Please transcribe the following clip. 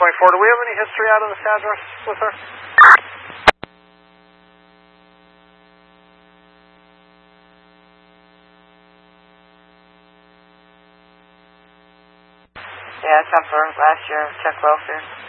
Do we have any history out of this address with her? Yeah, it's up for last year, check welfare.